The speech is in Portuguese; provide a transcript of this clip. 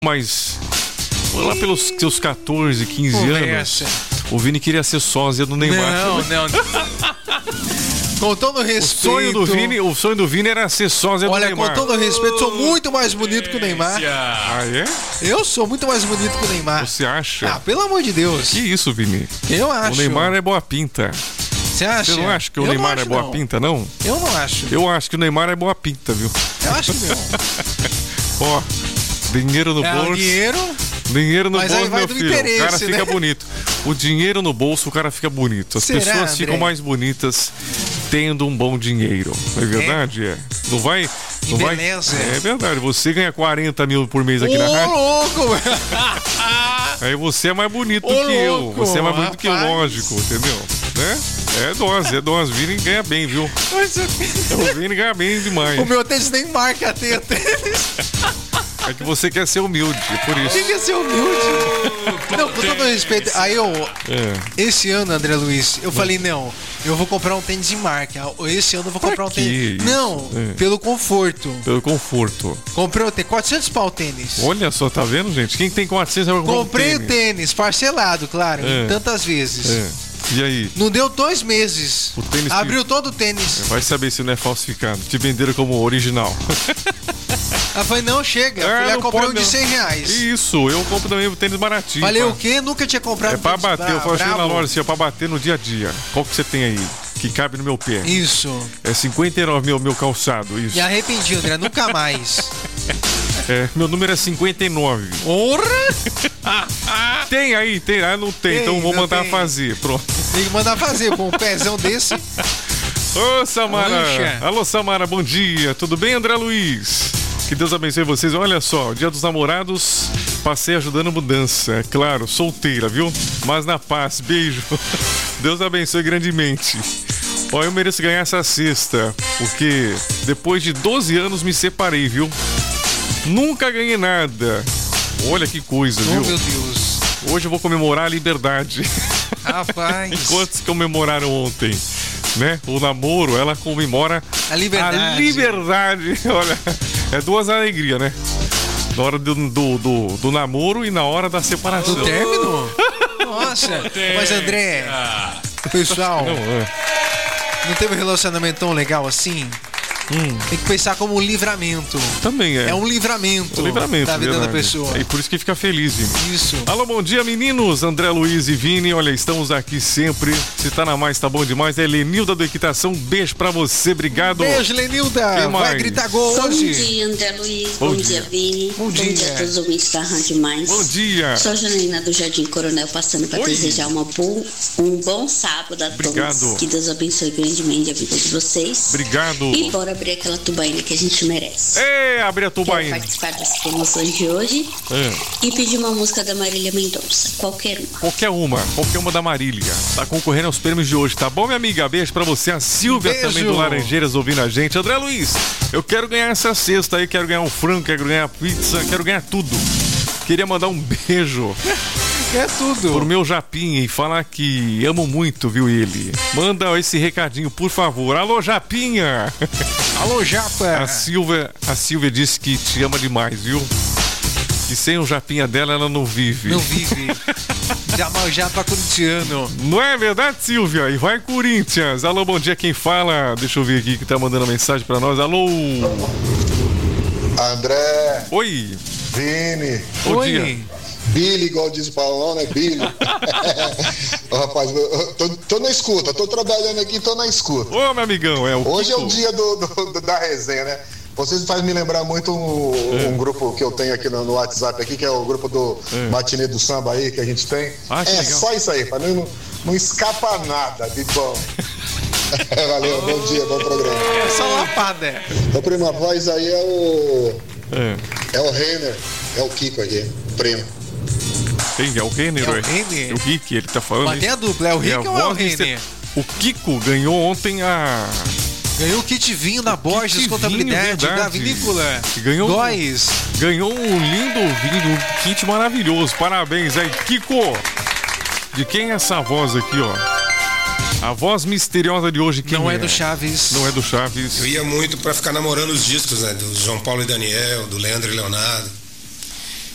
Mas lá pelos seus 14, 15 anos, o Vini queria ser sósia do Neymar. Não. Com todo respeito. O sonho do Vini era ser sósia do Neymar. Olha, com todo respeito, sou muito mais bonito que o Neymar. Ah, é? Eu sou muito mais bonito que o Neymar. Você acha? Ah, pelo amor de Deus. Que isso, Vini? Eu acho. O Neymar é boa pinta. Você acha? Você não acha que o Neymar é boa pinta, não? Eu não acho. Eu acho que o Neymar é boa pinta, viu? Eu acho que não. Ó, dinheiro no bolso. Dinheiro no bolso, meu filho. O cara fica bonito. O dinheiro no bolso, o cara fica bonito. As pessoas ficam mais bonitas tendo um bom dinheiro. Não é verdade? É. Não vai. Beleza. É verdade. Você ganha 40 mil por mês aqui na rádio. Louco! Aí você é mais bonito do que eu. Você é mais bonito que eu, lógico, entendeu? Né? É dose. O Vini ganha bem, viu? O Vini ganha bem demais. O meu tênis nem marca a teta. É que você quer ser humilde, por isso. Quem quer ser humilde? Não, com todo respeito. Aí esse ano, André Luiz, eu falei, não, eu vou comprar um tênis de marca. Esse ano eu vou comprar um tênis. Isso? Não, pelo conforto. Pelo conforto. Comprei o tênis, 400 pau o tênis. Olha só, tá vendo, gente? Quem tem 400 vai comprar Comprei o tênis, parcelado, claro, em tantas vezes. E aí? Não deu 2 meses. O tênis abriu todo o tênis. Vai saber se não é falsificado. Te venderam como original. Ela falou, não, chega. Eu comprei um de 100 reais. Isso, eu compro também o tênis baratinho. Falei, o quê? Nunca tinha comprado. É pra bater, eu falo assim na loja assim, é pra bater no dia a dia. Qual que você tem aí? Que cabe no meu pé. Isso. É 59 meu calçado, isso. Me arrependi, André, nunca mais. Meu número é 59. Porra! Tem aí, tem. Ah, não tem, então vou mandar fazer. Pronto. Tem que mandar fazer com um pezão desse. Ô, Samara. Alô, Samara, bom dia. Tudo bem, André Luiz? Que Deus abençoe vocês. Olha só, Dia dos Namorados, passei ajudando a mudança. É claro, solteira, viu? Mas na paz. Beijo. Deus abençoe grandemente. Ó, eu mereço ganhar essa cesta, porque depois de 12 anos me separei, viu? Nunca ganhei nada. Olha que coisa, viu? Oh, meu Deus. Hoje eu vou comemorar a liberdade. Rapaz. Quantos comemoraram ontem? Né? O namoro, ela comemora a liberdade. A liberdade. Olha, é duas alegrias, né? Na hora do namoro e na hora da separação. Do término? Nossa. Mas, André, pessoal, não teve um relacionamento tão legal assim? Tem que pensar como um livramento. Também é. É um livramento. O livramento da vida verdade. da pessoa. E por isso que fica feliz, Vini. Isso. Alô, bom dia, meninos. André Luiz e Vini. Olha, estamos aqui sempre. Se tá na mais, tá bom demais. É Lenilda do Equitação. Beijo pra você. Obrigado. Beijo, Lenilda. Vai gritar gol Bom hoje. dia, André Luiz. Bom dia, Vini. Bom dia a todos os ouvintes da Rádio Mais. Bom dia. Sou a Janaína do Jardim Coronel, passando para desejar um bom sábado a todos. Que Deus abençoe grandemente a vida de vocês. Obrigado. E bora abrir aquela tubaína que a gente merece. Abre a tubaína. Quero participar das promoções de hoje e pedir uma música da Marília Mendonça. Qualquer uma da Marília. Tá concorrendo aos prêmios de hoje, tá bom, minha amiga? Beijo pra você. A Silvia também do Laranjeiras ouvindo a gente. André Luiz, eu quero ganhar essa cesta aí, quero ganhar um frango, quero ganhar pizza, quero ganhar tudo. Queria mandar um beijo. É tudo. Pro meu Japinha e falar que amo muito, viu, ele. Manda esse recadinho, por favor. Alô, Japinha. Alô, Japa. A Silvia disse que te ama demais, viu? Que sem o Japinha dela, ela não vive. Não vive. Japa corintiano. Não é verdade, Silvia? E vai, Corinthians. Alô, bom dia, quem fala? Deixa eu ver aqui que tá mandando mensagem pra nós. Alô. André. Oi. Vini. Bom dia. Billy, igual diz o Paulão, né? Billy. Rapaz, tô na escuta, tô trabalhando aqui, tô na escuta. Ô, meu amigão, hoje Kiko. É o dia da resenha, né? Vocês fazem me lembrar muito um grupo que eu tenho aqui no WhatsApp aqui, que é o grupo do Matinê do Samba aí, que a gente tem. Legal. Só isso aí, pra não escapa nada de bom. Valeu, bom dia, bom programa. É só lapada. A prima voz aí é o Renner, é o Kiko aqui, primo. Quem é o Renner? É o Renner. O Rick, ele tá falando. Mas tem a dupla, é o Rick ou é o Renner? O Kiko ganhou ontem Ganhou o kit vinho da Borges Contabilidade, da vinícola. Ganhou um lindo vinho, um kit maravilhoso. Parabéns aí, Kiko. De quem é essa voz aqui, ó? A voz misteriosa de hoje, quem Não é do Chaves. Não é do Chaves. Eu ia muito pra ficar namorando os discos, né? Do João Paulo e Daniel, do Leandro e Leonardo.